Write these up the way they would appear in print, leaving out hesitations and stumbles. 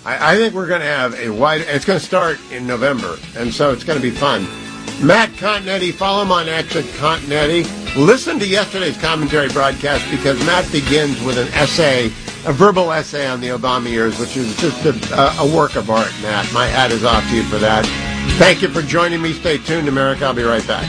I think we're going to have a wide... It's going to start in November, and so it's going to be fun. Matt Continetti, follow him on X at Continetti. Listen to yesterday's commentary broadcast because Matt begins with an essay, a verbal essay on the Obama years, which is just a work of art, Matt. My hat is off to you for that. Thank you for joining me. Stay tuned, America. I'll be right back.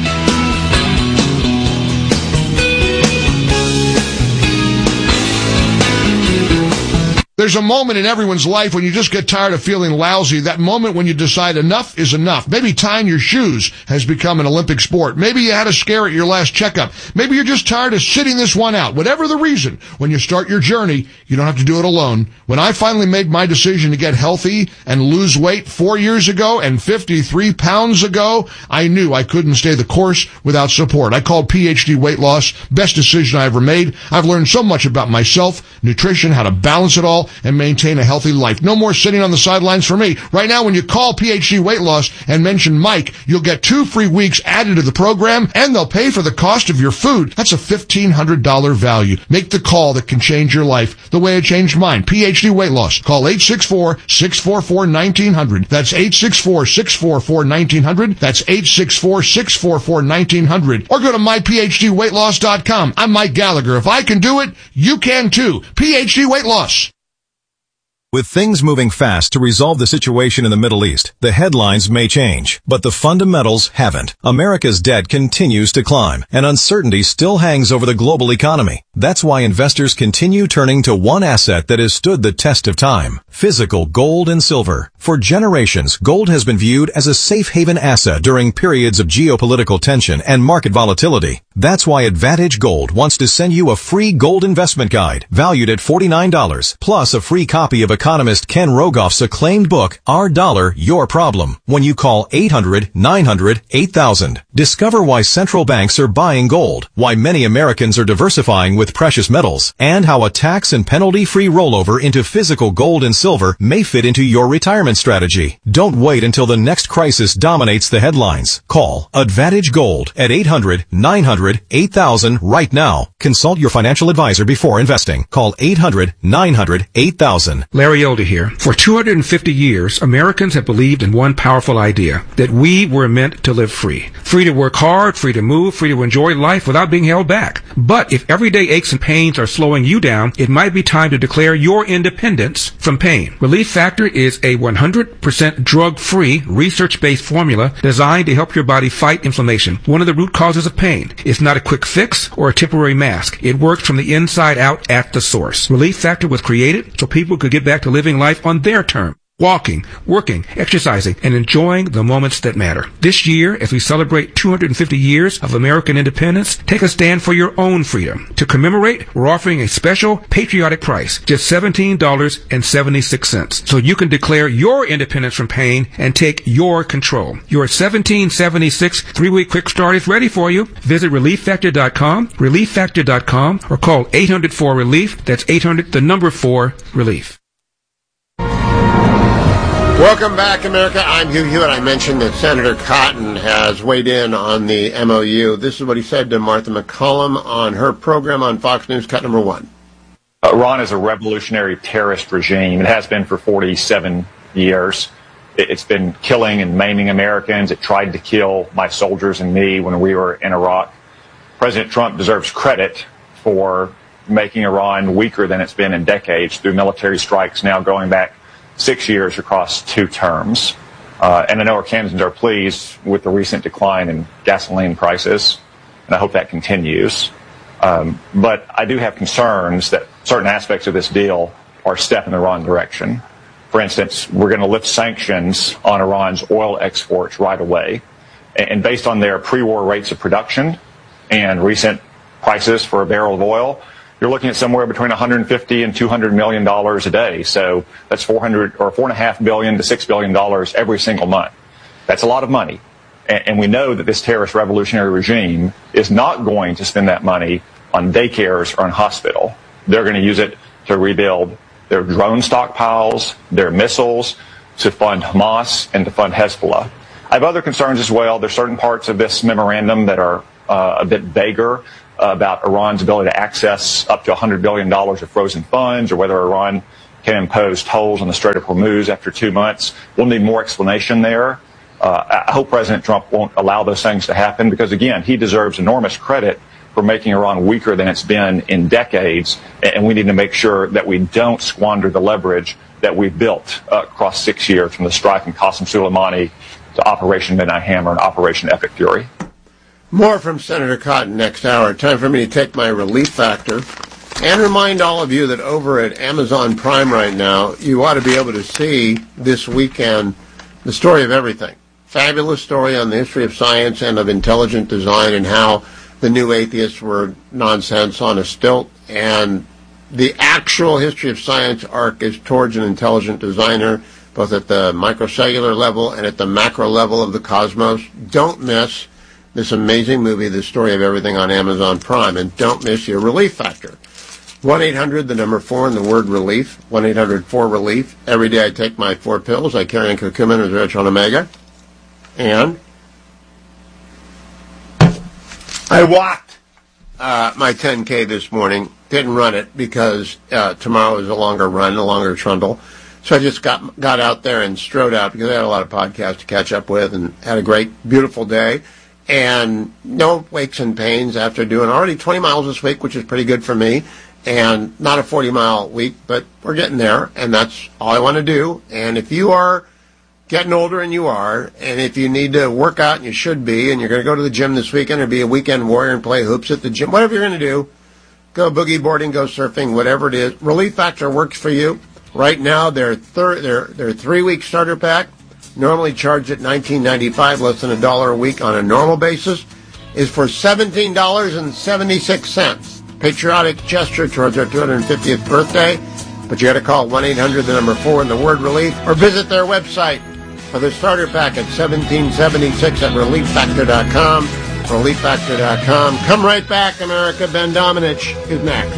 There's a moment in everyone's life when you just get tired of feeling lousy. That moment when you decide enough is enough. Maybe tying your shoes has become an Olympic sport. Maybe you had a scare at your last checkup. Maybe you're just tired of sitting this one out. Whatever the reason, when you start your journey, you don't have to do it alone. When I finally made my decision to get healthy and lose weight 4 years ago and 53 pounds ago, I knew I couldn't stay the course without support. I called PhD Weight Loss. Best decision I ever made. I've learned so much about myself, nutrition, how to balance it all, and maintain a healthy life. No more sitting on the sidelines for me. Right now, when you call PhD Weight Loss and mention Mike, you'll get 2 free weeks added to the program, and they'll pay for the cost of your food. That's a $1,500 value. Make the call that can change your life the way it changed mine. PhD Weight Loss. Call 864-644-1900. That's 864-644-1900. That's 864-644-1900. Or go to myphdweightloss.com. I'm Mike Gallagher. If I can do it, you can too. PhD Weight Loss. With things moving fast to resolve the situation in the Middle East, the headlines may change, but the fundamentals haven't. America's debt continues to climb, and uncertainty still hangs over the global economy. That's why investors continue turning to one asset that has stood the test of time: physical gold and silver. For generations, gold has been viewed as a safe haven asset during periods of geopolitical tension and market volatility. That's why Advantage Gold wants to send you a free gold investment guide valued at $49, plus a free copy of economist Ken Rogoff's acclaimed book, Our Dollar, Your Problem, when you call 800-900-8000. Discover why central banks are buying gold, why many Americans are diversifying with precious metals, and how a tax and penalty-free rollover into physical gold and silver may fit into your retirement strategy. Don't wait until the next crisis dominates the headlines. Call Advantage Gold at 800-900-8000 right now. Consult your financial advisor before investing. Call 800-900-8000. Larry Elder here. For 250 years, Americans have believed in one powerful idea, that we were meant to live free. Free to work hard, free to move, free to enjoy life without being held back. But if everyday aches and pains are slowing you down, it might be time to declare your independence from pain. Relief Factor is a 100% drug-free, research-based formula designed to help your body fight inflammation, one of the root causes of pain. It's not a quick fix or a temporary mask. It works from the inside out at the source. Relief Factor was created so people could get back to living life on their terms. Walking, working, exercising, and enjoying the moments that matter. This year, as we celebrate 250 years of American independence, take a stand for your own freedom. To commemorate, we're offering a special patriotic price, just $17.76, so you can declare your independence from pain and take your control. Your $17.76 3-week quick start is ready for you. Visit ReliefFactor.com, ReliefFactor.com, or call 800-4-RELIEF. That's 800-4-RELIEF. Welcome back, America. I'm Hugh Hewitt. I mentioned that Senator Cotton has weighed in on the MOU. This is what he said to Martha McCallum on her program on Fox News, cut number 1. Iran is a revolutionary terrorist regime. It has been for 47 years. It's been killing and maiming Americans. It tried to kill my soldiers and me when we were in Iraq. President Trump deserves credit for making Iran weaker than it's been in decades through military strikes now going back 6 years across 2 terms. And I know Arkansans are pleased with the recent decline in gasoline prices, and I hope that continues. But I do have concerns that certain aspects of this deal are a step in the wrong direction. For instance, we're going to lift sanctions on Iran's oil exports right away. And based on their pre-war rates of production and recent prices for a barrel of oil, you're looking at somewhere between $150 and $200 million a day. So that's $4.5 billion to $6 billion every single month. That's a lot of money. And we know that this terrorist revolutionary regime is not going to spend that money on daycares or on hospital. They're going to use it to rebuild their drone stockpiles, their missiles, to fund Hamas and to fund Hezbollah. I have other concerns as well. There's certain parts of this memorandum that are a bit vaguer about Iran's ability to access up to $100 billion of frozen funds, or whether Iran can impose tolls on the Strait of Hormuz after 2 months. We'll need more explanation there. I hope President Trump won't allow those things to happen because, again, he deserves enormous credit for making Iran weaker than it's been in decades, and we need to make sure that we don't squander the leverage that we've built across 6 years from the strike in Qasem Soleimani to Operation Midnight Hammer and Operation Epic Fury. More from Senator Cotton next hour. Time for me to take my relief factor and remind all of you that over at Amazon Prime right now, you ought to be able to see this weekend the story of everything. Fabulous story on the history of science and of intelligent design and how the new atheists were nonsense on a stilt. And the actual history of science arc is towards an intelligent designer, both at the microcellular level and at the macro level of the cosmos. Don't miss this amazing movie, The Story of Everything, on Amazon Prime. And don't miss your relief factor. 1-800, the number 4, and the word relief. 1-800-4-RELIEF. Every day I take my 4 pills. I carry in curcumin and resveratrol omega. And I walked my 10K this morning. Didn't run it because tomorrow is a longer run, a longer trundle. So I just got out there and strode out because I had a lot of podcasts to catch up with and had a great, beautiful day. And no aches and pains after doing already 20 miles this week, which is pretty good for me. And not a 40-mile week, but we're getting there. And that's all I want to do. And if you are getting older, and you are, and if you need to work out, and you should be, and you're going to go to the gym this weekend or be a weekend warrior and play hoops at the gym, whatever you're going to do, go boogie boarding, go surfing, whatever it is. Relief Factor works for you. Right now, their 3-week starter pack, normally charged at $19.95, less than $1 a week on a normal basis, is for $17.76. Patriotic gesture towards our 250th birthday. But you got to call 1-800, the number 4, and the word relief, or visit their website for the starter pack at $17.76 at relieffactor.com. Relieffactor.com. Come right back, America. Ben Domenech is next.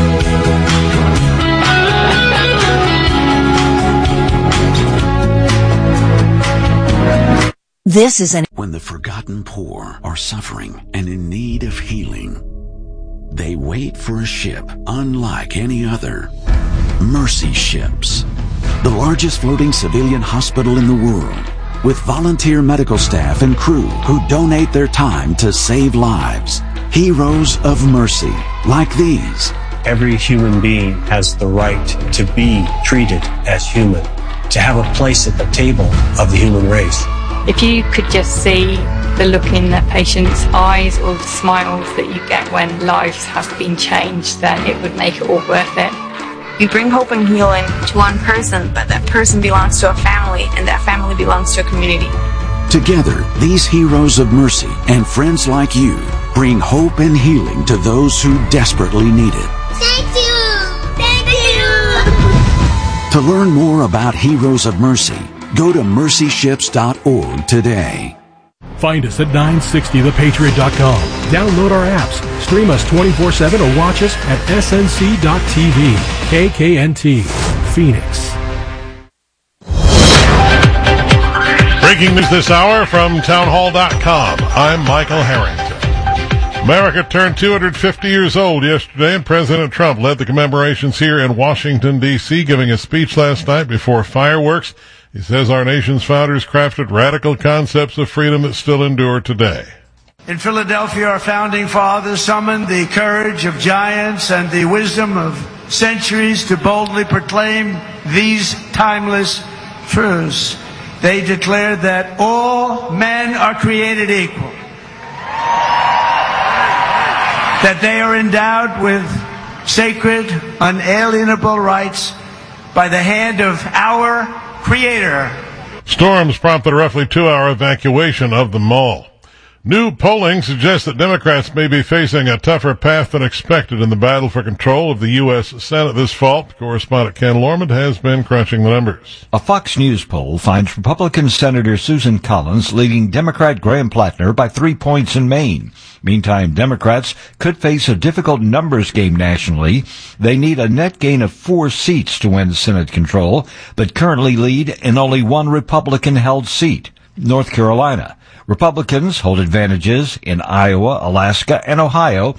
This is when the forgotten poor are suffering and in need of healing. They wait for a ship unlike any other. Mercy Ships, the largest floating civilian hospital in the world, with volunteer medical staff and crew who donate their time to save lives. Heroes of Mercy, like these. Every human being has the right to be treated as human, to have a place at the table of the human race. If you could just see the look in the patient's eyes or the smiles that you get when lives have been changed, then it would make it all worth it. You bring hope and healing to one person, but that person belongs to a family, and that family belongs to a community. Together, these heroes of mercy and friends like you bring hope and healing to those who desperately need it. Thank you! Thank you! To learn more about Heroes of Mercy, go to mercyships.org today. Find us at 960thepatriot.com. Download our apps, stream us 24/7, or watch us at snc.tv. KKNT, Phoenix. Breaking news this hour from townhall.com. I'm Michael Harrington. America turned 250 years old yesterday, and President Trump led the commemorations here in Washington, D.C., giving a speech last night before fireworks. He says our nation's founders crafted radical concepts of freedom that still endure today. In Philadelphia, our founding fathers summoned the courage of giants and the wisdom of centuries to boldly proclaim these timeless truths. They declared that all men are created equal, that they are endowed with sacred, unalienable rights by the hand of our Creator. Storms prompted a roughly 2-hour evacuation of the mall. New polling suggests that Democrats may be facing a tougher path than expected in the battle for control of the U.S. Senate this fall. Correspondent Ken Lormond has been crunching the numbers. A Fox News poll finds Republican Senator Susan Collins leading Democrat Graham Plattner by 3 points in Maine. Meantime, Democrats could face a difficult numbers game nationally. They need a net gain of 4 seats to win Senate control, but currently lead in only one Republican-held seat, North Carolina. Republicans hold advantages in Iowa, Alaska, and Ohio,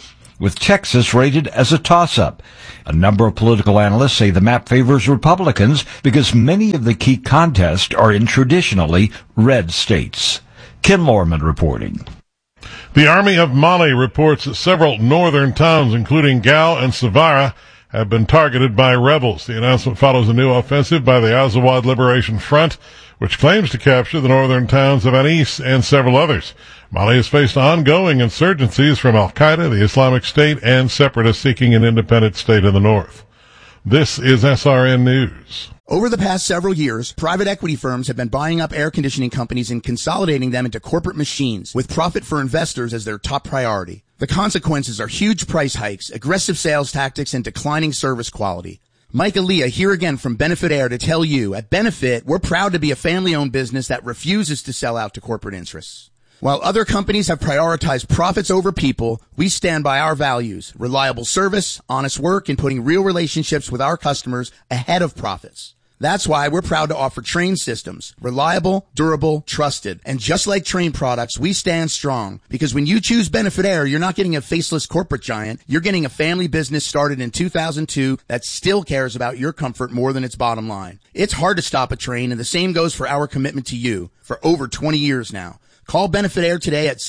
with Texas rated as a toss-up. A number of political analysts say the map favors Republicans because many of the key contests are in traditionally red states. Ken Lorman reporting. The Army of Mali reports that several northern towns, including Gao and Savara, have been targeted by rebels. The announcement follows a new offensive by the Azawad Liberation Front, which claims to capture the northern towns of Anis and several others. Mali has faced ongoing insurgencies from Al-Qaeda, the Islamic State, and separatists seeking an independent state in the north. This is SRN News. Over the past several years, private equity firms have been buying up air conditioning companies and consolidating them into corporate machines, with profit for investors as their top priority. The consequences are huge price hikes, aggressive sales tactics, and declining service quality. Mike Aaliyah here again from Benefit Air to tell you, at Benefit, we're proud to be a family-owned business that refuses to sell out to corporate interests. While other companies have prioritized profits over people, we stand by our values: reliable service, honest work, and putting real relationships with our customers ahead of profits. That's why we're proud to offer Trane systems. Reliable, durable, trusted. And just like Trane products, we stand strong. Because when you choose Benefit Air, you're not getting a faceless corporate giant. You're getting a family business started in 2002 that still cares about your comfort more than its bottom line. It's hard to stop a Trane, and the same goes for our commitment to you for over 20 years now. Call Benefit Air today at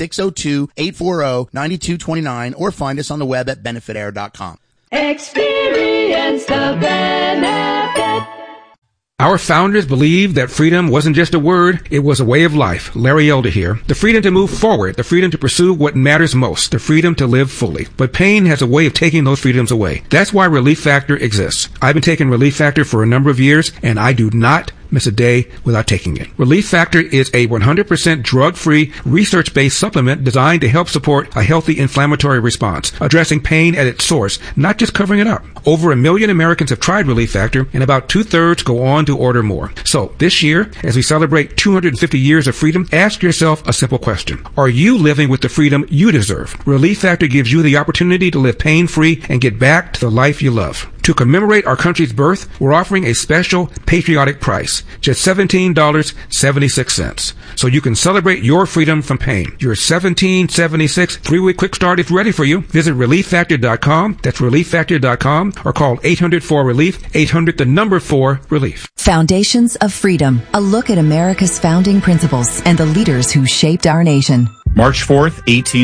602-840-9229 or find us on the web at benefitair.com. Experience the benefit. Our founders believed that freedom wasn't just a word, it was a way of life. Larry Elder here. The freedom to move forward, the freedom to pursue what matters most, the freedom to live fully. But pain has a way of taking those freedoms away. That's why Relief Factor exists. I've been taking Relief Factor for a number of years, and I do not miss a day without taking it. Relief Factor is a 100% drug-free, research-based supplement designed to help support a healthy inflammatory response, addressing pain at its source, not just covering it up. Over 1 million Americans have tried Relief Factor, and about 2/3 go on to order more. So this year, as we celebrate 250 years of freedom, ask yourself a simple question. Are you living with the freedom you deserve? Relief Factor gives you the opportunity to live pain-free and get back to the life you love. To commemorate our country's birth, we're offering a special patriotic price, just $17.76. So you can celebrate your freedom from pain. Your $17.76 3-week quick start is ready for you. Visit ReliefFactor.com. That's ReliefFactor.com, or call 800-4-RELIEF, 800-4-RELIEF. Foundations of Freedom. A look at America's founding principles and the leaders who shaped our nation. March 4th,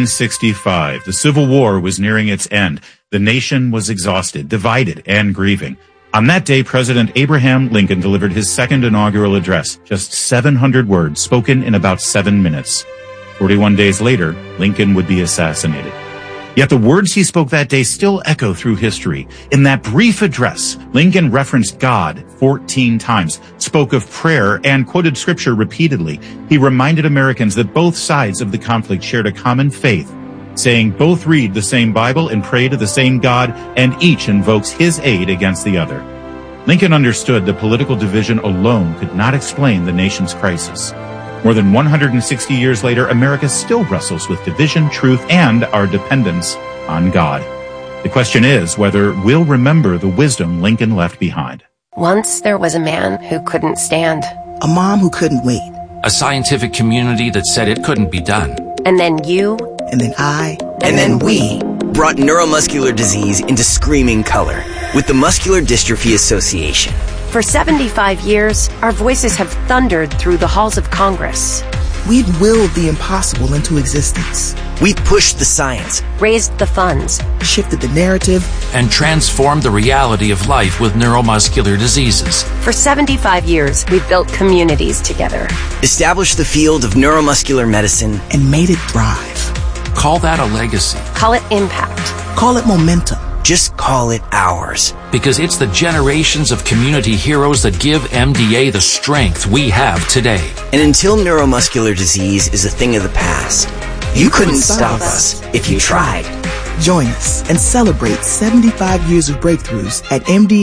1865. The Civil War was nearing its end. The nation was exhausted, divided, and grieving. On that day, President Abraham Lincoln delivered his second inaugural address, just 700 words spoken in about 7 minutes. 41 days later, Lincoln would be assassinated. Yet the words he spoke that day still echo through history. In that brief address, Lincoln referenced God 14 times, spoke of prayer, and quoted scripture repeatedly. He reminded Americans that both sides of the conflict shared a common faith, saying both read the same Bible and pray to the same God, and each invokes his aid against the other. Lincoln understood that political division alone could not explain the nation's crisis. More than 160 years later, America still wrestles with division, truth, and our dependence on God. The question is whether we'll remember the wisdom Lincoln left behind. Once there was a man who couldn't stand. A mom who couldn't wait. A scientific community that said it couldn't be done. And then you. And then I. And then we brought neuromuscular disease into screaming color with the Muscular Dystrophy Association. For 75 years, our voices have thundered through the halls of Congress. We've willed the impossible into existence. We've pushed the science, raised the funds, shifted the narrative, and transformed the reality of life with neuromuscular diseases. For 75 years, we've built communities together, established the field of neuromuscular medicine, and made it thrive. Call that a legacy. Call it impact. Call it momentum. Just call it ours. Because it's the generations of community heroes that give MDA the strength we have today. And until neuromuscular disease is a thing of the past, you couldn't stop us if you tried. Join us and celebrate 75 years of breakthroughs at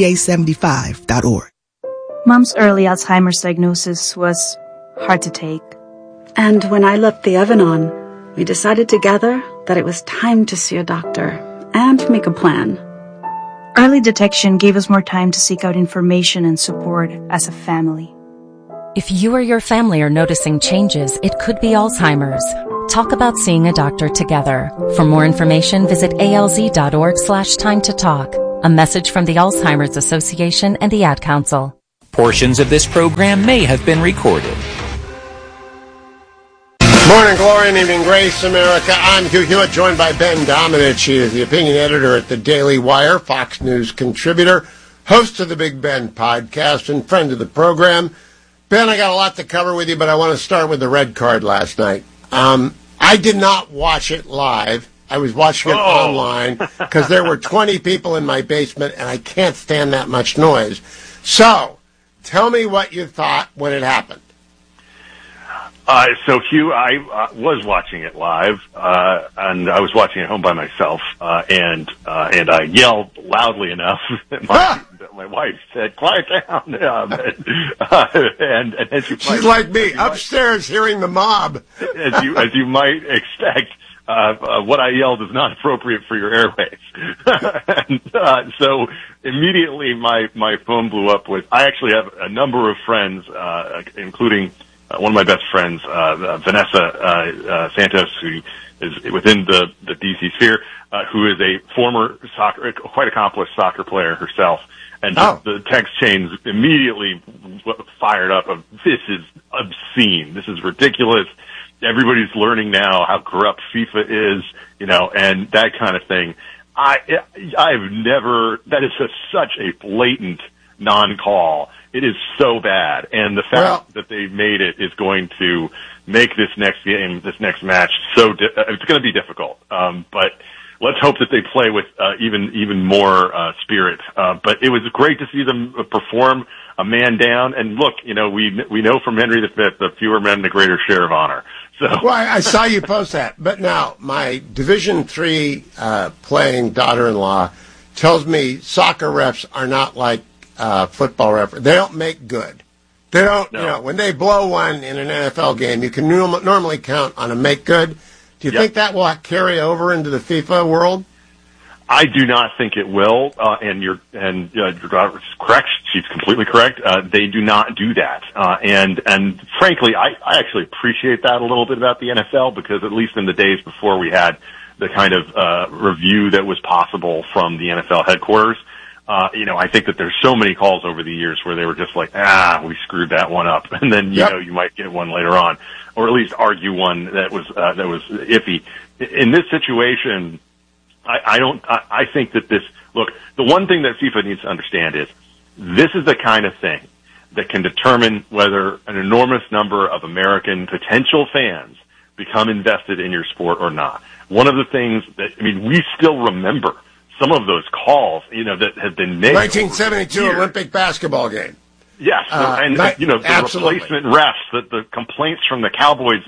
MDA75.org. Mom's early Alzheimer's diagnosis was hard to take. And when I left the oven on, we decided together that it was time to see a doctor and make a plan. Early detection gave us more time to seek out information and support as a family. If you or your family are noticing changes, it could be Alzheimer's. talk about seeing a doctor together. For more information, visit alz.org/time to talk. A message from the Alzheimer's Association and the Ad Council. Portions of this program may have been recorded. Morning glory and evening grace, America. I'm Hugh Hewitt, joined by Ben Domenech. He is the opinion editor at the Daily Wire, Fox News contributor, host of the Big Ben podcast, and friend of the program. Ben, I got a lot to cover with you, but I want to start with the red card last night. I did not watch it live. I was watching it online because there were 20 people in my basement, and I can't stand that much noise. So, tell me what you thought when it happened. So, Hugh, I was watching it live, and I was watching it home by myself, and I yelled loudly enough that my wife said, "Quiet down." And she's like me, upstairs hearing the mob. as you might expect, what I yelled is not appropriate for your airwaves. And, so immediately my phone blew up with, I actually have a number of friends, including one of my best friends, Vanessa Santos, who is within the DC sphere, who is a former quite accomplished soccer player herself. And the text chains immediately fired up of, this is obscene. This is ridiculous. Everybody's learning now how corrupt FIFA is, and that kind of thing. I've never, that is such a blatant non-call. It is so bad. And the fact that they made it is going to make this next game, this next match, it's going to be difficult. But let's hope that they play with even more spirit. But it was great to see them perform a man down. And look, we know from Henry V, the fewer men, the greater share of honor. So, well, I saw you post that. But now, my Division III playing daughter-in-law tells me soccer refs are not like football refs. They don't make good. They don't, when they blow one in an NFL game, you can normally count on a make good. Do you think that will carry over into the FIFA world? I do not think it will, and your daughter is correct. She's completely correct. They do not do that, and frankly, I actually appreciate that a little bit about the NFL, because at least in the days before we had the kind of review that was possible from the NFL headquarters, I think that there's so many calls over the years where they were just like, we screwed that one up, and then you might get one later on, or at least argue one that was iffy. In this situation, I think that the one thing that FIFA needs to understand is this is the kind of thing that can determine whether an enormous number of American potential fans become invested in your sport or not. One of the things we still remember some of those calls, that have been made. 1972 Olympic basketball game. Yes, and the replacement refs, the complaints from the Cowboys,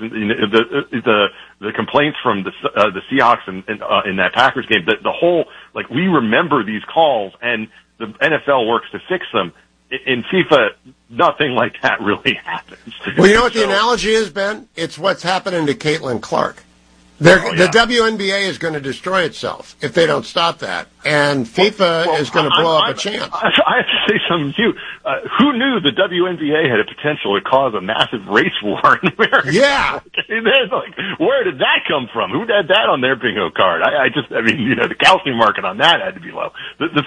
the complaints from the Seahawks in that Packers game. The whole, we remember these calls, and the NFL works to fix them. In FIFA, nothing like that really happens. Well, you know what the analogy is, Ben? It's what's happening to Caitlin Clark. The WNBA is going to destroy itself if they don't stop that, and FIFA is going to blow up a champ. I have to say something to you. Who knew the WNBA had a potential to cause a massive race war in America? Yeah. Where did that come from? Who had that on their bingo card? The calcium market on that had to be low.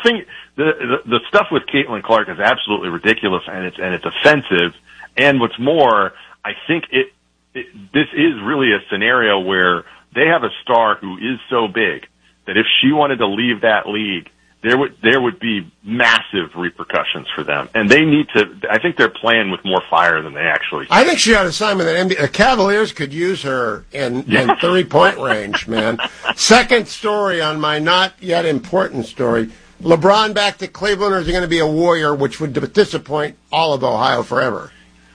The stuff with Caitlin Clark is absolutely ridiculous, and it's offensive. And what's more, I think this is really a scenario where they have a star who is so big that if she wanted to leave that league, there would be massive repercussions for them. And they need to, I think they're playing with more fire than they actually should. I think she ought to sign with an NBA. The Cavaliers could use her in 3-point range, man. Second story on my not yet important story. LeBron back to Cleveland, or is he going to be a Warrior, which would disappoint all of Ohio forever?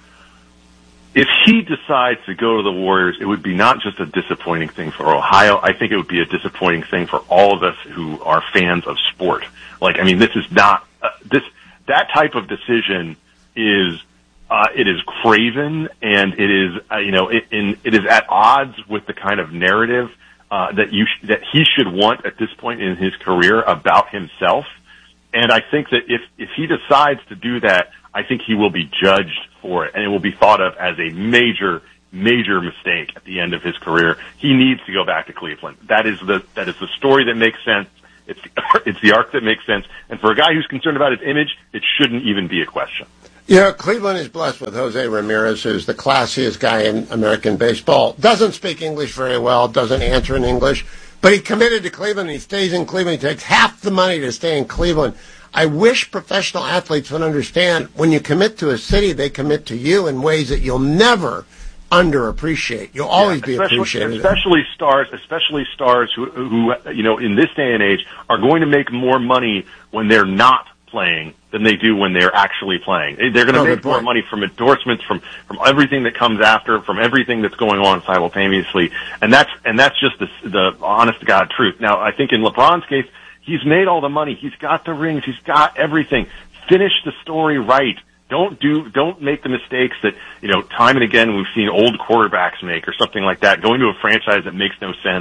If he decides to go to the Warriors, it would be not just a disappointing thing for Ohio. I think it would be a disappointing thing for all of us who are fans of sport. This is not that type of decision is it is craven, and it is it is at odds with the kind of narrative that he should want at this point in his career about himself. And I think that if he decides to do that, I think he will be judged for it, and it will be thought of as a major major mistake at the end of his career. He needs to go back to Cleveland. That is the story that makes sense. It's the arc that makes sense. And for a guy who's concerned about his image, it shouldn't even be a question. Cleveland is blessed with Jose Ramirez, who's the classiest guy in American baseball. Doesn't speak English very well, doesn't answer in English, but he committed to Cleveland. He stays in Cleveland. He takes half the money to stay in Cleveland. I wish professional athletes would understand when you commit to a city, they commit to you in ways that you'll never underappreciate. You'll always be appreciated. Especially stars who in this day and age are going to make more money when they're not playing than they do when they're actually playing. They're going to make more money from endorsements, from everything that comes after, from everything that's going on simultaneously, and that's just the honest to God truth. Now, I think in LeBron's case, he's made all the money, he's got the rings, he's got everything. Finish the story right. Don't make the mistakes that, time and again we've seen old quarterbacks make or something like that, going to a franchise that makes no sense.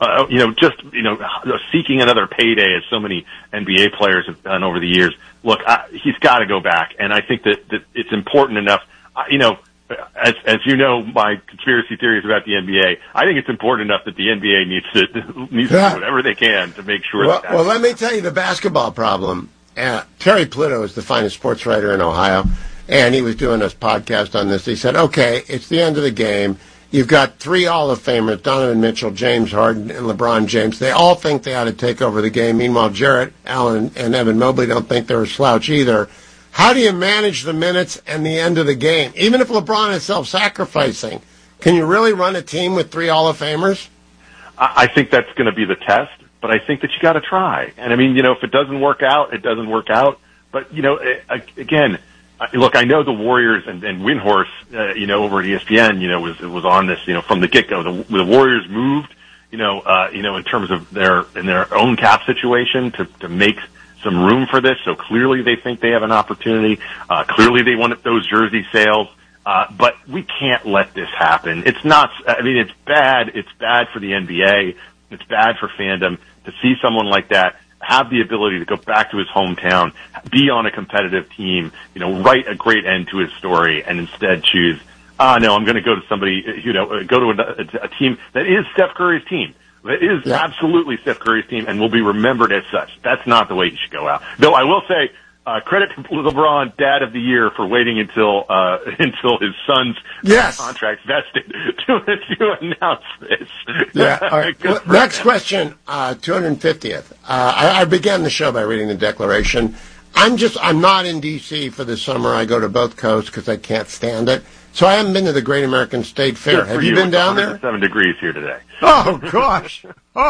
Seeking another payday as so many NBA players have done over the years. Look, he's got to go back, and I think that it's important enough. As you know, my conspiracy theories about the NBA, I think it's important enough that the NBA needs to do whatever they can to make sure. Well, let me tell you the basketball problem. Terry Pluto is the finest sports writer in Ohio, and he was doing this podcast on this. He said, okay, it's the end of the game. You've got 3 Hall of Famers, Donovan Mitchell, James Harden, and LeBron James. They all think they ought to take over the game. Meanwhile, Jarrett Allen and Evan Mobley don't think they're a slouch either. How do you manage the minutes and the end of the game? Even if LeBron is self-sacrificing, can you really run a team with 3 Hall of Famers? I think that's going to be the test, but I think that you got to try. And I mean, if it doesn't work out, it doesn't work out. But, again, look, I know the Warriors and Windhorse, over at ESPN, was on this, from the get-go. The Warriors moved, in terms of their own cap situation to make some room for this. So clearly they think they have an opportunity. Clearly they want those jersey sales. But we can't let this happen. It's not, it's bad. It's bad for the NBA. It's bad for fandom to see someone like that have the ability to go back to his hometown, be on a competitive team, write a great end to his story, and instead choose, no, I'm going to go to somebody, go to a team that is Steph Curry's team. That is absolutely Steph Curry's team and will be remembered as such. That's not the way you should go out. Though I will say, credit to LeBron, Dad of the Year, for waiting until his son's contract vested to announce this. Yeah. All right. Well, next question, 250th. I began the show by reading the Declaration. I'm not in D.C. for the summer. I go to both coasts because I can't stand it. So I haven't been to the Great American State Fair. Have you been down there? 7 degrees here today. Oh, gosh.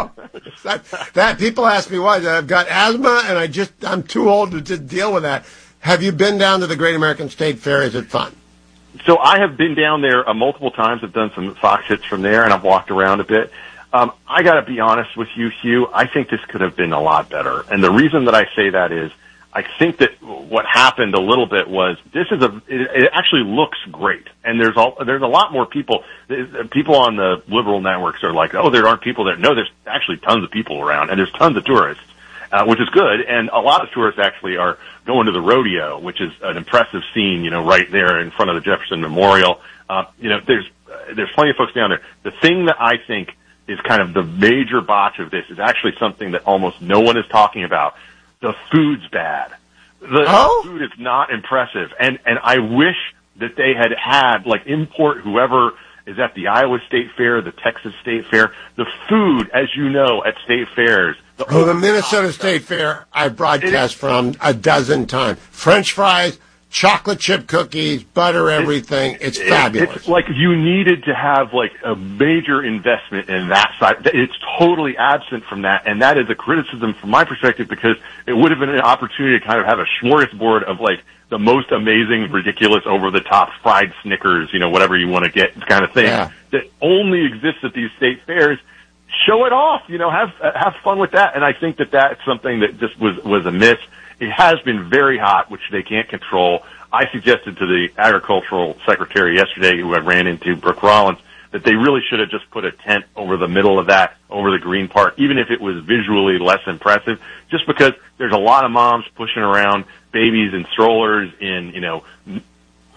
That people ask me why. I've got asthma, and I'm too old to deal with that. Have you been down to the Great American State Fair? Is it fun? So I have been down there multiple times. I've done some Fox hits from there, and I've walked around a bit. I got to be honest with you, Hugh. I think this could have been a lot better. And the reason that I say that is I think that what happened a little bit was it actually looks great. And there's a lot more people on the liberal networks are like, oh, there aren't people there. No, there's actually tons of people around, and there's tons of tourists, which is good. And a lot of tourists actually are going to the rodeo, which is an impressive scene, right there in front of the Jefferson Memorial. There's plenty of folks down there. The thing that I think is kind of the major botch of this is actually something that almost no one is talking about. The food's bad. The food is not impressive. And I wish that they had import whoever is at the Iowa State Fair, the Texas State Fair. The food, as you know, at state fairs. The Minnesota State Fair, I broadcast from a dozen times. French fries, chocolate chip cookies, butter, everything. It's fabulous. It's like you needed to have a major investment in that side. It's totally absent from that, and that is a criticism from my perspective because it would have been an opportunity to kind of have a smorgasbord of the most amazing, ridiculous, over-the-top fried Snickers, whatever you want to get kind of thing that only exists at these state fairs. Show it off, have fun with that. And I think that that's something that just was amiss. It has been very hot, which they can't control. I suggested to the agricultural secretary yesterday, who I ran into, Brooke Rollins, that they really should have just put a tent over the middle of that, over the green part, even if it was visually less impressive, just because there's a lot of moms pushing around babies in strollers in,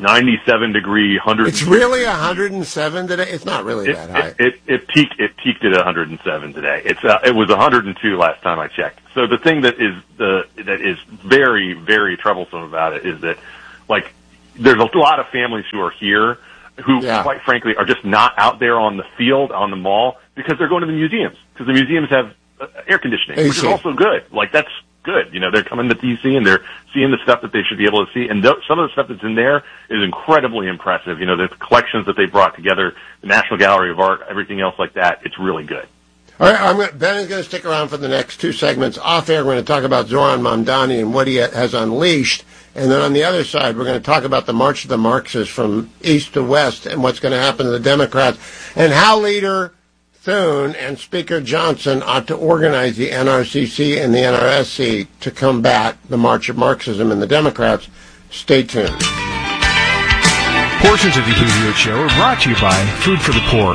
97-degree, 100. It's really 107 today. It's not really that high. It peaked at 107 today. It was 102 last time I checked. So the thing that is very, very troublesome about it is that, like, there's a lot of families who are here who, quite frankly, are just not out there on the field, on the mall, because they're going to the museums. Because the museums have air conditioning, which is also good. Like, that's good. You know, they're coming to DC and they're seeing the stuff that they should be able to see. And some of the stuff that's in there is incredibly impressive. You know, the collections that they brought together, the National Gallery of Art, everything else like that, it's really good. All right, Ben is going to stick around for the next two segments. Off air, we're going to talk about Zohran Mamdani and what he has unleashed. And then on the other side, we're going to talk about the March of the Marxists from east to west and what's going to happen to the Democrats and how Leader Thune and Speaker Johnson ought to organize the NRCC and the NRSC to combat the March of Marxism and the Democrats. Stay tuned. Portions of the Hugh Hewitt Show are brought to you by Food for the Poor.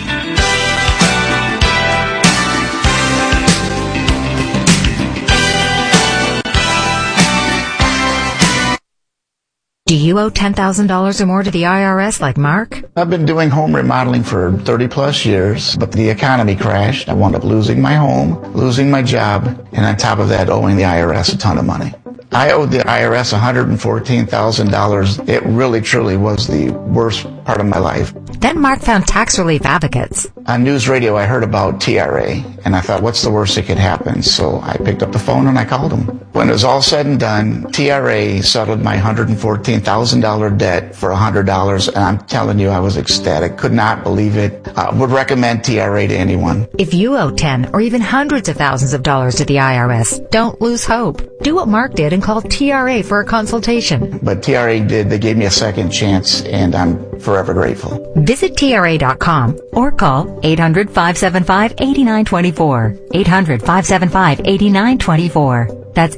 Do you owe $10,000 or more to the IRS like Mark? I've been doing home remodeling for 30 plus years, but the economy crashed. I wound up losing my home, losing my job, and on top of that, owing the IRS a ton of money. I owed the IRS $114,000. It really, truly was the worst part of my life. Then Mark found tax relief advocates. On news radio, I heard about TRA, and I thought, what's the worst that could happen? So I picked up the phone and I called them. When it was all said and done, TRA settled my $114,000 debt for $100, and I'm telling you, I was ecstatic. Could not believe it. Would recommend TRA to anyone. If you owe 10 or even hundreds of thousands of dollars to the IRS, don't lose hope. Do what Mark did and call TRA for a consultation. But TRA did. They gave me a second chance, and I'm forever grateful. Visit TRA.com or call 800-575-8924. 800-575-8924. That's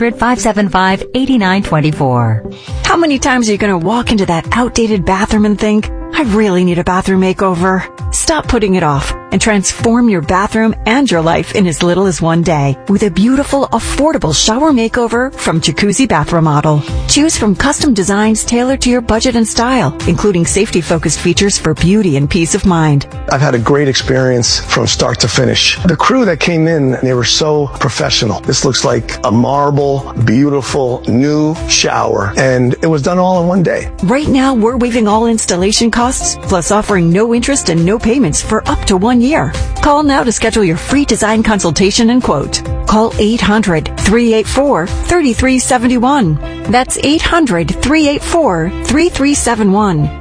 800-575-8924. How many times are you going to walk into that outdated bathroom and think, I really need a bathroom makeover? Stop putting it off and transform your bathroom and your life in as little as one day with a beautiful, affordable shower makeover from Jacuzzi Bath Remodel. Choose from custom designs tailored to your budget and style, including safety-focused features for beauty and peace of mind. I've had a great experience from start to finish. The crew that came in, they were so professional. This looks like a marble, beautiful, new shower, and it was done all in one day. Right now, we're waiving all installation costs, plus offering no interest and no payments for up to 1 year. Call now to schedule your free design consultation and quote. Call 800-384-3371. That's 800-384-3371.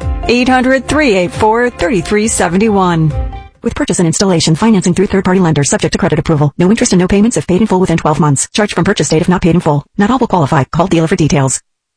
800-384-3371. With purchase and installation, financing through third-party lenders subject to credit approval. No interest and no payments if paid in full within 12 months. Charge from purchase date if not paid in full. Not all will qualify. Call dealer for details.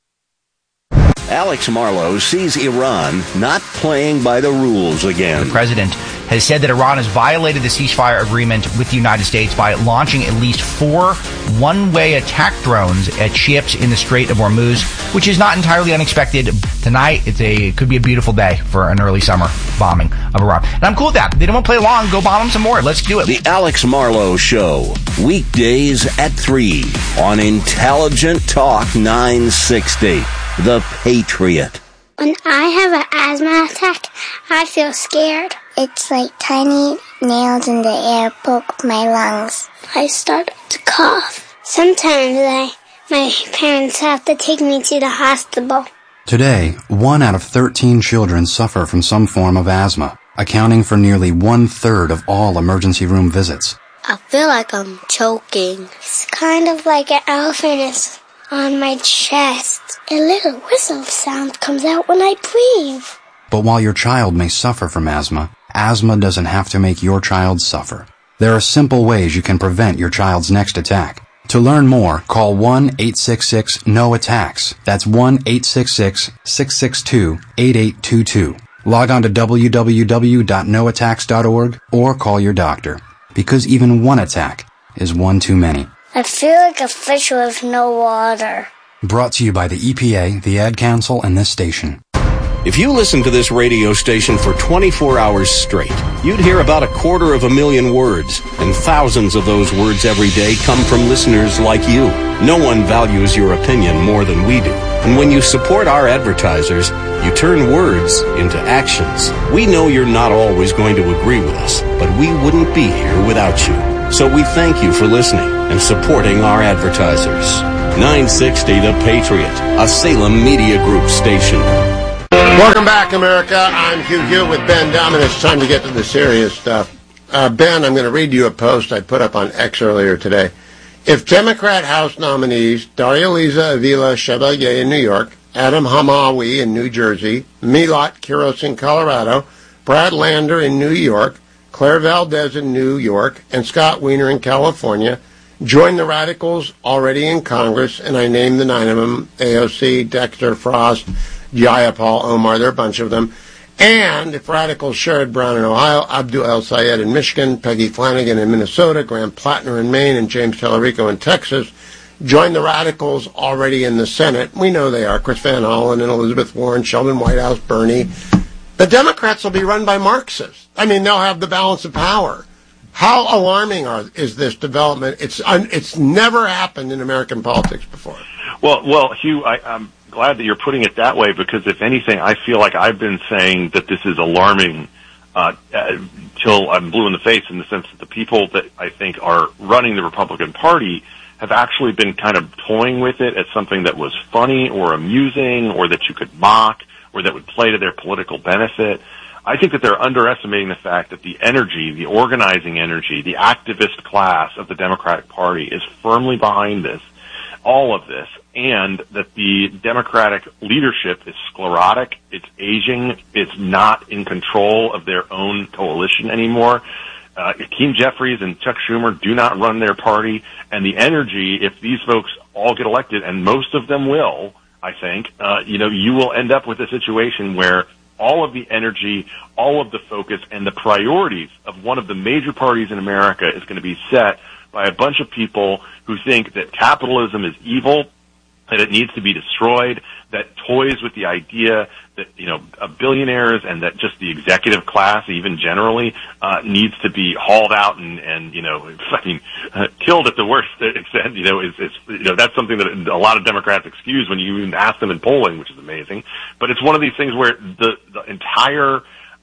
Alex Marlow sees Iran not playing by the rules again. The president has said that Iran has violated the ceasefire agreement with the United States by launching at least 4 one-way attack drones at ships in the Strait of Hormuz, which is not entirely unexpected. Tonight, it could be a beautiful day for an early summer bombing of Iran. And I'm cool with that. They don't want to play along. Go bomb them some more. Let's do it. The Alex Marlow Show, weekdays at 3 on Intelligent Talk 960. The Patriot. When I have an asthma attack, I feel scared. It's like tiny nails in the air poke my lungs. I start to cough. Sometimes my parents have to take me to the hospital. Today, 1 out of 13 children suffer from some form of asthma, accounting for nearly 1/3 of all emergency room visits. I feel like I'm choking. It's kind of like an elephant is on my chest. A little whistle sound comes out when I breathe. But while your child may suffer from asthma doesn't have to make your child suffer. There are simple ways you can prevent your child's next attack. To learn more, call 1-866-NO-ATTACKS. That's 1-866-662-8822. Log on to www.noattacks.org or call your doctor, because even one attack is one too many. I feel like a fish with no water. Brought to you by the EPA, the Ad Council, and this station. If you listen to this radio station for 24 hours straight, you'd hear about 250,000 words, and thousands of those words every day come from listeners like you. No one values your opinion more than we do. And when you support our advertisers, you turn words into actions. We know you're not always going to agree with us, but we wouldn't be here without you. So we thank you for listening and supporting our advertisers. 960 The Patriot, a Salem Media Group station. Welcome back, America. I'm Hugh Hewitt with Ben Domin. It's time to get to the serious stuff. Ben, I'm going to read you a post I put up on X earlier today. If Democrat House nominees Daria Liza Avila Chevalier in New York, Adam Hamawi in New Jersey, Milat Kiros in Colorado, Brad Lander in New York, Claire Valdez in New York, and Scott Wiener in California join the radicals already in Congress, and I name the 9 of them, AOC, Dexter, Frost, Jayapal, Omar, there are a bunch of them. And if radicals Sherrod Brown in Ohio, Abdul El Sayed in Michigan, Peggy Flanagan in Minnesota, Graham Plattner in Maine, and James Tallarico in Texas join the radicals already in the Senate, we know they are, Chris Van Hollen and Elizabeth Warren, Sheldon Whitehouse, Bernie, the Democrats will be run by Marxists. I mean, they'll have the balance of power. How alarming is this development? It's never happened in American politics before. Well, Hugh, I'm glad that you're putting it that way, because if anything, I feel like I've been saying that this is alarming till I'm blue in the face, in the sense that the people that I think are running the Republican Party have actually been kind of toying with it as something that was funny or amusing or that you could mock or that would play to their political benefit. I think that they're underestimating the fact that the energy, the organizing energy, the activist class of the Democratic Party is firmly behind this, all of this, and that the Democratic leadership is sclerotic, it's aging, it's not in control of their own coalition anymore. Hakeem Jeffries and Chuck Schumer do not run their party, and the energy, if these folks all get elected, and most of them will, I think, you will end up with a situation where all of the energy, all of the focus, and the priorities of one of the major parties in America is going to be set by a bunch of people who think that capitalism is evil, that it needs to be destroyed, that toys with the idea that, billionaires and that just the executive class, even generally, needs to be hauled out and fucking killed at the worst extent. That's something that a lot of Democrats excuse when you even ask them in polling, which is amazing. But it's one of these things where the entire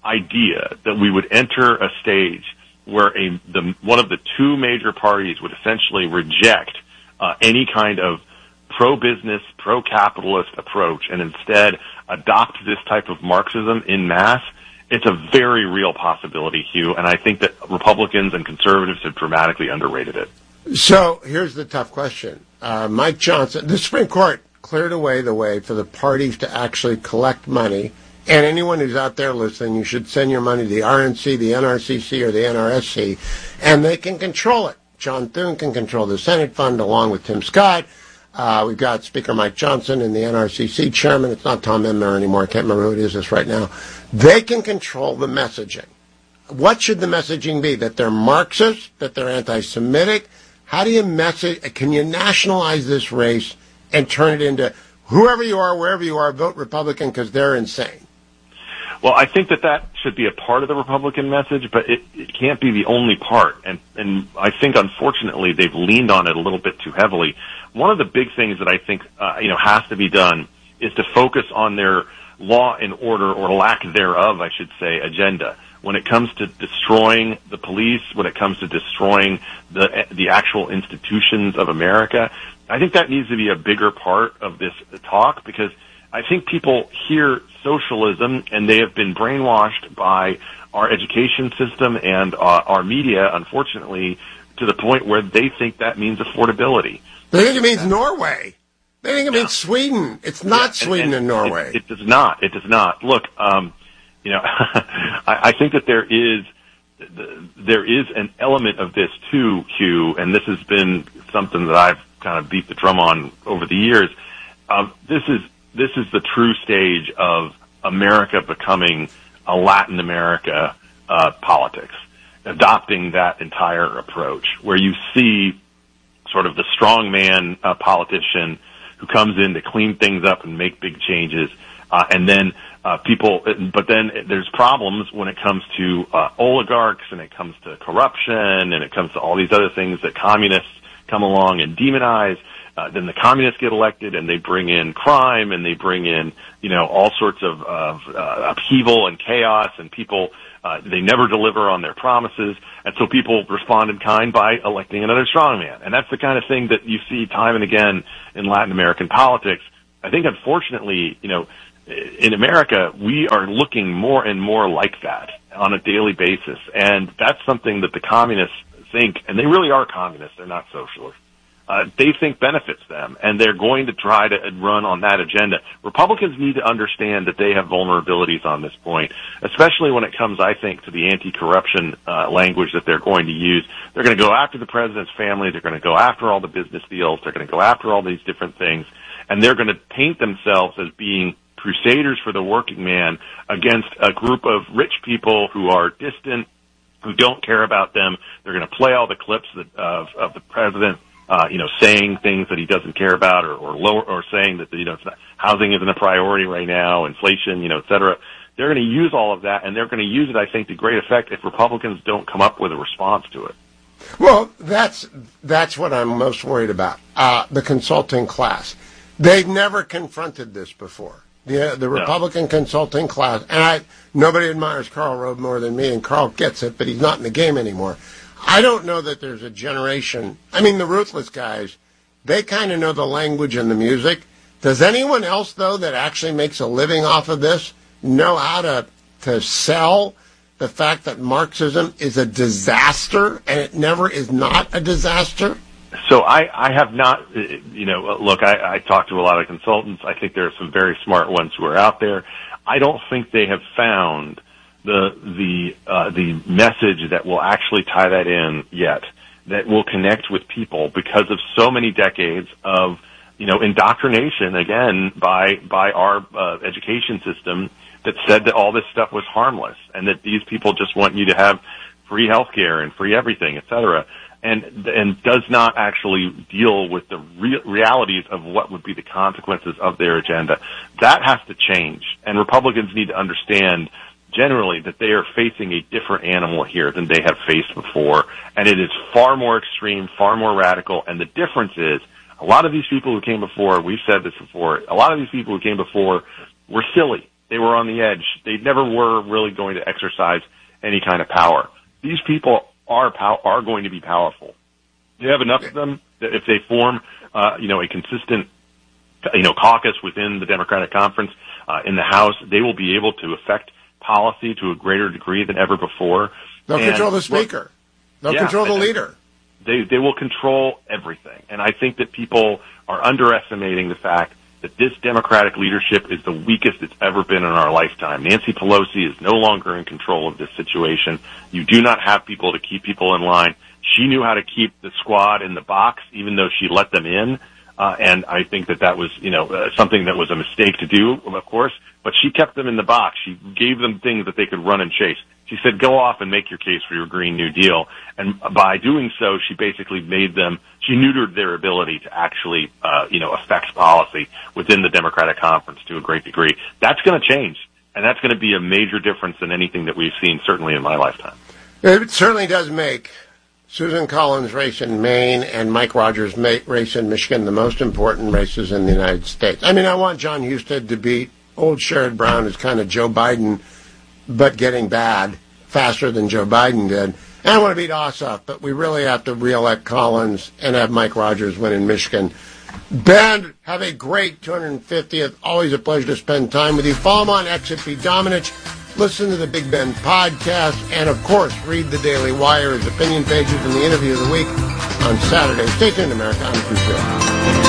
idea that we would enter a stage where one of the two major parties would essentially reject any kind of pro-business, pro-capitalist approach and instead adopt this type of Marxism in mass, it's a very real possibility, Hugh, and I think that Republicans and conservatives have dramatically underrated it. So here's the tough question. Mike Johnson, the Supreme Court cleared away the way for the parties to actually collect money, and anyone who's out there listening, you should send your money to the RNC, the NRCC, or the NRSC, and they can control it. John Thune can control the Senate fund along with Tim Scott. We've got Speaker Mike Johnson and the NRCC chairman. It's not Tom Emmer anymore. I can't remember who it is right now. They can control the messaging. What should the messaging be? That they're Marxist? That they're anti-Semitic? How do you can you nationalize this race and turn it into whoever you are, wherever you are, vote Republican because they're insane? Well, I think that should be a part of the Republican message, but it can't be the only part. And I think, unfortunately, they've leaned on it a little bit too heavily. One of the big things that I think, has to be done is to focus on their law and order, or lack thereof, I should say, agenda. When it comes to destroying the police, when it comes to destroying the actual institutions of America, I think that needs to be a bigger part of this talk, because I think people hear socialism and they have been brainwashed by our education system and our media, unfortunately, to the point where they think that means affordability. They think it means Norway. They think it means Sweden. It's not Sweden and Norway. It does not. It does not. Look, I think that there is an element of this too, Hugh, and this has been something that I've kind of beat the drum on over the years. This is the true stage of America becoming a Latin America politics, adopting that entire approach, where you see sort of the strongman politician who comes in to clean things up and make big changes, and then but then there's problems when it comes to oligarchs, and it comes to corruption, and it comes to all these other things that communists come along and demonize. then the communists get elected, and they bring in crime, and they bring in, all sorts of upheaval and chaos, and people, they never deliver on their promises, and so people respond in kind by electing another strongman. And that's the kind of thing that you see time and again in Latin American politics. I think, unfortunately, in America, we are looking more and more like that on a daily basis, and that's something that the communists think, and they really are communists, they're not socialists. They think benefits them, and they're going to try to run on that agenda. Republicans need to understand that they have vulnerabilities on this point, especially when it comes, I think, to the anti-corruption language that they're going to use. They're going to go after the president's family. They're going to go after all the business deals. They're going to go after all these different things, and they're going to paint themselves as being crusaders for the working man against a group of rich people who are distant, who don't care about them. They're going to play all the clips of the president, saying things that he doesn't care about, or saying that housing isn't a priority right now, inflation, et cetera. They're going to use all of that, and they're going to use it, I think, to great effect if Republicans don't come up with a response to it. Well, that's what I'm most worried about. The consulting class. They've never confronted this before. The Republican consulting class, and nobody admires Karl Rove more than me, and Karl gets it, but he's not in the game anymore. I don't know that there's a generation. I mean, the ruthless guys, they kind of know the language and the music. Does anyone else, though, that actually makes a living off of this know how to sell the fact that Marxism is a disaster and it never is not a disaster? So I have not, look, I talk to a lot of consultants. I think there are some very smart ones who are out there. I don't think they have found the message that will actually tie that in yet, that will connect with people because of so many decades of, indoctrination, again, by our education system that said that all this stuff was harmless and that these people just want you to have free healthcare and free everything, et cetera. And does not actually deal with the realities of what would be the consequences of their agenda. That has to change, and Republicans need to understand generally that they are facing a different animal here than they have faced before, and it is far more extreme, far more radical, and the difference is a lot of these people who came before, we've said this before, a lot of these people who came before were silly. They were on the edge. They never were really going to exercise any kind of power. These people are going to be powerful. You have enough of them that if they form, a consistent, caucus within the Democratic Conference in the House, they will be able to affect policy to a greater degree than ever before. They'll control the speaker. They'll control the leader. They will control everything. And I think that people are underestimating the fact that this Democratic leadership is the weakest it's ever been in our lifetime. Nancy Pelosi is no longer in control of this situation. You do not have people to keep people in line. She knew how to keep the squad in the box, even though she let them in. And I think that was, something that was a mistake to do, of course, but she kept them in the box. She gave them things that they could run and chase. She said, go off and make your case for your Green New Deal. And by doing so, she basically she neutered their ability to actually, affect policy within the Democratic Conference to a great degree. That's going to change, and that's going to be a major difference than anything that we've seen, certainly in my lifetime. It certainly does make Susan Collins' race in Maine and Mike Rogers' race in Michigan the most important races in the United States. I mean, I want John Husted to beat old Sherrod Brown, who's kind of Joe Biden, but getting bad faster than Joe Biden did. And I want to beat Ossoff, but we really have to reelect Collins and have Mike Rogers win in Michigan. Ben, have a great 250th. Always a pleasure to spend time with you. Follow him on X at B. Dominich. Listen to the Big Ben podcast. And, of course, read the Daily Wire, his opinion pages, and the interview of the week on Saturday. Stay tuned, America. I'm Drew Fair.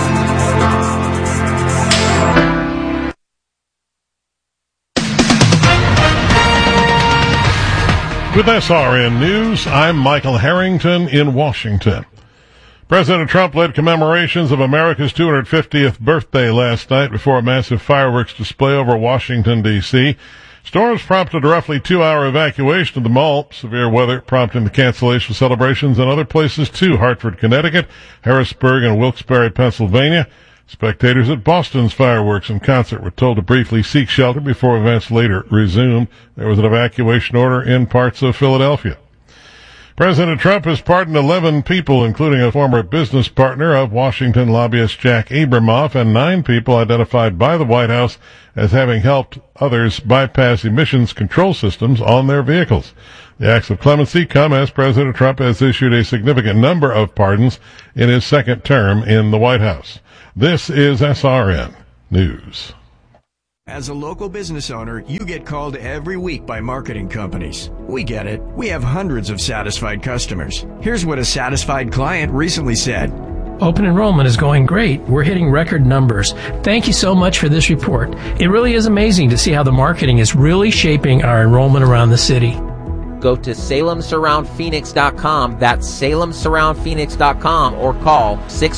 With SRN News, I'm Michael Harrington in Washington. President Trump led commemorations of America's 250th birthday last night before a massive fireworks display over Washington, D.C. Storms prompted a roughly 2-hour evacuation of the mall. Severe weather prompting the cancellation of celebrations in other places too. Hartford, Connecticut, Harrisburg, and Wilkes-Barre, Pennsylvania. Spectators at Boston's fireworks and concert were told to briefly seek shelter before events later resumed. There was an evacuation order in parts of Philadelphia. President Trump has pardoned 11 people, including a former business partner of Washington lobbyist Jack Abramoff, and 9 people identified by the White House as having helped others bypass emissions control systems on their vehicles. The acts of clemency come as President Trump has issued a significant number of pardons in his second term in the White House. This is SRN News. As a local business owner, you get called every week by marketing companies. We get it. We have hundreds of satisfied customers. Here's what a satisfied client recently said. Open enrollment is going great. We're hitting record numbers. Thank you so much for this report. It really is amazing to see how the marketing is really shaping our enrollment around the city. Go to SalemSurroundPhoenix.com. That's SalemSurroundPhoenix.com, or call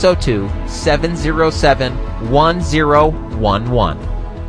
602-707-1011.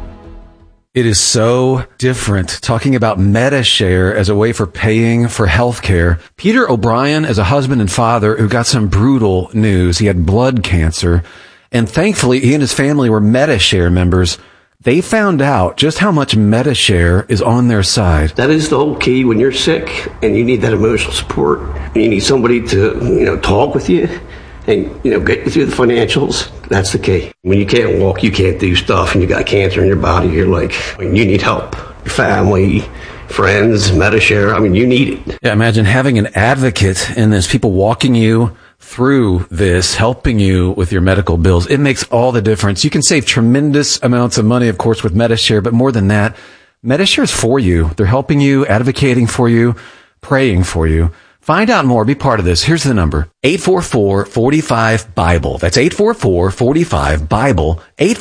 It is so different talking about MediShare as a way for paying for healthcare. Peter O'Brien is a husband and father who got some brutal news. He had blood cancer, and thankfully he and his family were MediShare members. They found out just how much MediShare is on their side. That is the whole key when you're sick and you need that emotional support. And you need somebody to, talk with you and, get you through the financials. That's the key. When you can't walk, you can't do stuff, and you got cancer in your body, you're like, you need help. Your family, friends, MediShare, you need it. Yeah, imagine having an advocate in this, people walking you through this, helping you with your medical bills. It makes all the difference. You can save tremendous amounts of money, of course, with MediShare, but more than that, MediShare is for you. They're helping you, advocating for you, praying for you. Find out more. Be part of this. Here's the number. 844-45-BIBLE. That's 844-45-BIBLE.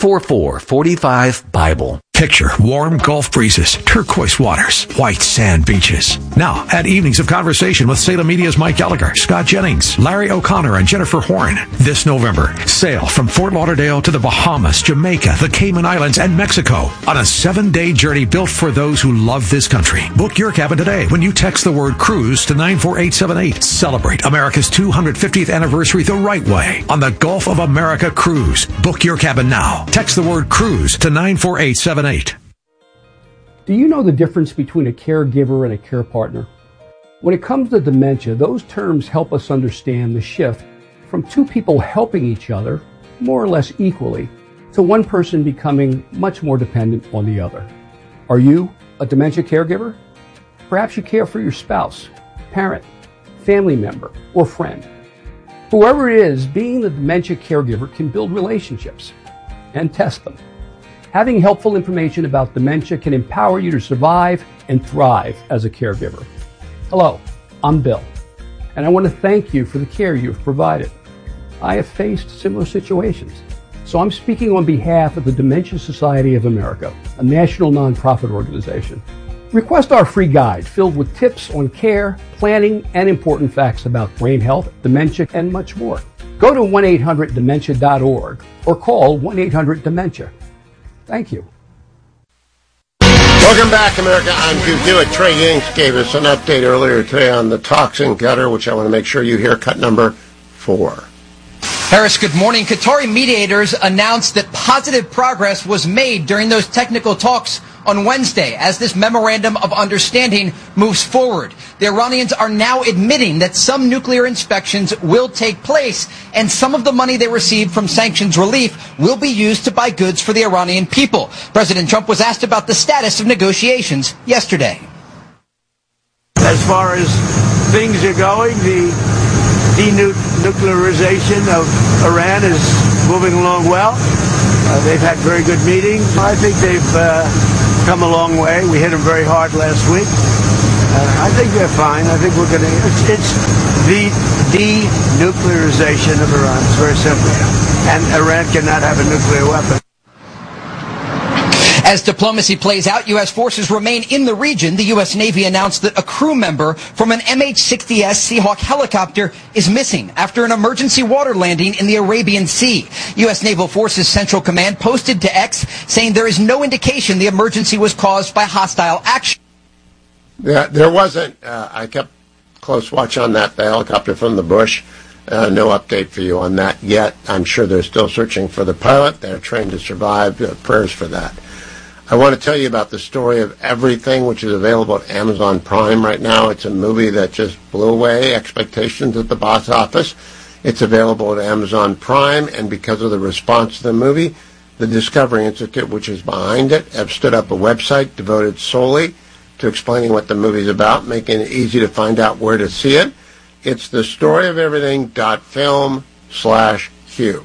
844-45-BIBLE. Picture warm Gulf breezes, turquoise waters, white sand beaches. Now, at Evenings of Conversation with Salem Media's Mike Gallagher, Scott Jennings, Larry O'Connor, and Jennifer Horn. This November, sail from Fort Lauderdale to the Bahamas, Jamaica, the Cayman Islands, and Mexico on a 7-day journey built for those who love this country. Book your cabin today when you text the word cruise to 94878. Celebrate America's 250th anniversary the right way on the Gulf of America Cruise. Book your cabin now. Text the word cruise to 94878. Do you know the difference between a caregiver and a care partner? When it comes to dementia, those terms help us understand the shift from two people helping each other more or less equally to one person becoming much more dependent on the other. Are you a dementia caregiver? Perhaps you care for your spouse, parent, family member, or friend. Whoever it is, being the dementia caregiver can build relationships and test them. Having helpful information about dementia can empower you to survive and thrive as a caregiver. Hello, I'm Bill, and I want to thank you for the care you've provided. I have faced similar situations, so I'm speaking on behalf of the Dementia Society of America, a national nonprofit organization. Request our free guide filled with tips on care, planning, and important facts about brain health, dementia, and much more. Go to 1-800-DEMENTIA.org or call 1-800-DEMENTIA. Thank you. Welcome back, America. I'm Hugh Hewitt. Trey Yanks gave us an update earlier today on the toxin gutter, which I want to make sure you hear. Cut number 4. Harris, good morning. Qatari mediators announced that positive progress was made during those technical talks on Wednesday as this memorandum of understanding moves forward. The Iranians are now admitting that some nuclear inspections will take place, and some of the money they received from sanctions relief will be used to buy goods for the Iranian people. President Trump was asked about the status of negotiations yesterday. As far as things are going, the denuclearization of Iran is moving along well. They've had very good meetings. I think they've come a long way. We hit them very hard last week. I think they're fine. I think we're going to... It's the denuclearization of Iran. It's very simple. And Iran cannot have a nuclear weapon. As diplomacy plays out, U.S. forces remain in the region. The U.S. Navy announced that a crew member from an MH-60S Seahawk helicopter is missing after an emergency water landing in the Arabian Sea. U.S. Naval Forces Central Command posted to X saying there is no indication the emergency was caused by hostile action. Yeah, there wasn't. I kept close watch on that, the helicopter from the bush. No update for you on that yet. I'm sure they're still searching for the pilot. They're trained to survive. Prayers for that. I want to tell you about The Story of Everything, which is available at Amazon Prime right now. It's a movie that just blew away expectations at the box office. It's available at Amazon Prime, and because of the response to the movie, the Discovery Institute, which is behind it, have stood up a website devoted solely to explaining what the movie's about, making it easy to find out where to see it. It's thestoryofeverything.film/Hugh.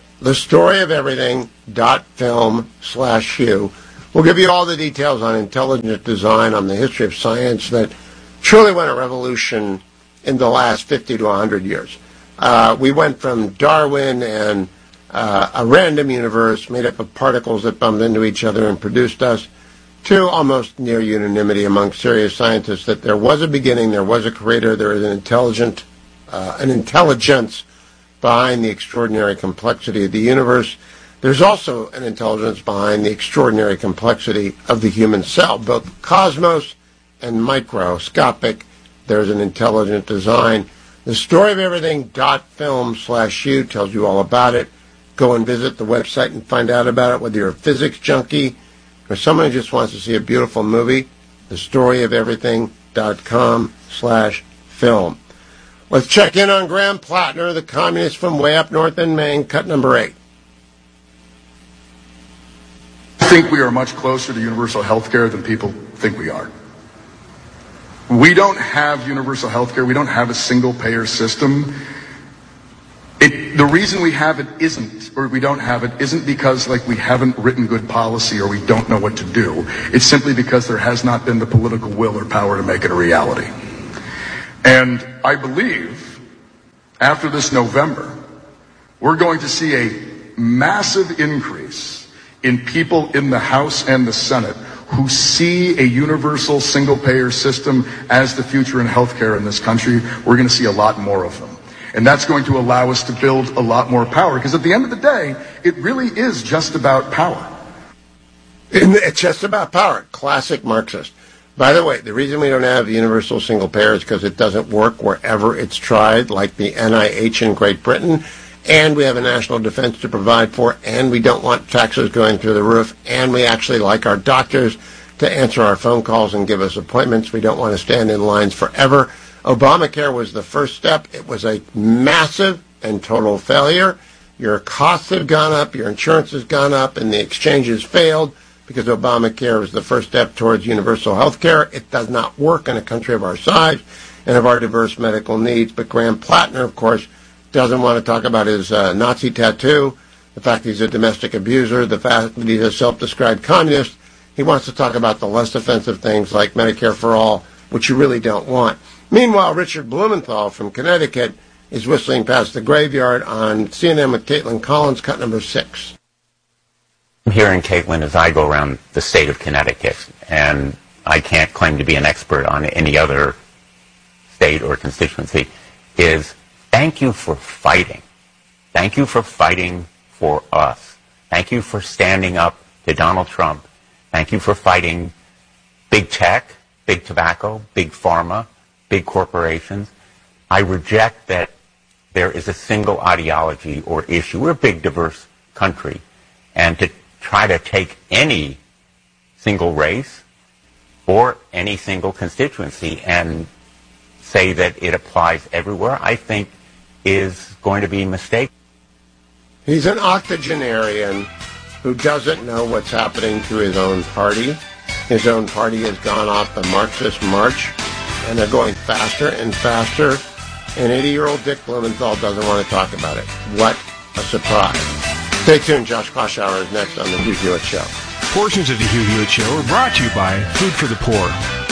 thestoryofeverything.film/Hugh. We'll give you all the details on intelligent design, on the history of science that truly went a revolution in the last 50 to 100 years. We went from Darwin and a random universe made up of particles that bumped into each other and produced us, to almost near unanimity among serious scientists that there was a beginning, there was a creator, there is an intelligence behind the extraordinary complexity of the universe. There's also an intelligence behind the extraordinary complexity of the human cell, both cosmos and microscopic. There's an intelligent design. The story of everything.film/Hugh tells you all about it. Go and visit the website and find out about it, whether you're a physics junkie or someone who just wants to see a beautiful movie. The story of everything.com/film. Let's check in on Graham Plattner, the communist from way up north in Maine, cut number 8. I think we are much closer to universal health care than people think we are. We don't have universal health care. We don't have a single-payer system. The reason we have it isn't, or we don't have it, isn't because we haven't written good policy or we don't know what to do. It's simply because there has not been the political will or power to make it a reality. And I believe after this November, we're going to see a massive increase in people in the House and the Senate who see a universal single-payer system as the future in healthcare in this country. We're going to see a lot more of them. And that's going to allow us to build a lot more power. Because at the end of the day, it really is just about power. It's just about power. Classic Marxist. By the way, the reason we don't have universal single payer is because it doesn't work wherever it's tried, like the NIH in Great Britain. And we have a national defense to provide for, and we don't want taxes going through the roof, and we actually like our doctors to answer our phone calls and give us appointments. We don't want to stand in lines forever. Obamacare was the first step. It was a massive and total failure. Your costs have gone up, your insurance has gone up, and the exchanges failed because Obamacare was the first step towards universal health care. It does not work in a country of our size and of our diverse medical needs. But Graham Plattner, of course, doesn't want to talk about his Nazi tattoo, the fact that he's a domestic abuser, the fact that he's a self-described communist. He wants to talk about the less offensive things like Medicare for all, which you really don't want. Meanwhile, Richard Blumenthal from Connecticut is whistling past the graveyard on CNN with Caitlin Collins, cut number 6. I'm hearing Caitlin as I go around the state of Connecticut, and I can't claim to be an expert on any other state or constituency, is thank you for fighting. Thank you for fighting for us. Thank you for standing up to Donald Trump. Thank you for fighting big tech, big tobacco, big pharma, big corporations. I reject that there is a single ideology or issue. We're a big, diverse country. And to try to take any single race or any single constituency and say that it applies everywhere, I think is going to be a mistake. He's an octogenarian who doesn't know what's happening to his own party. His own party has gone off the Marxist march, and they're going faster and faster. And 80-year-old Dick Blumenthal doesn't want to talk about it. What a surprise. Stay tuned. Josh Kloschauer is next on The Hugh Hewitt Show. Portions of The Hugh Hewitt Show are brought to you by Food for the Poor.